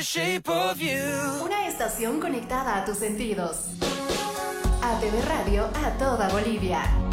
Una estación conectada a tus sentidos. ATV Radio a toda Bolivia.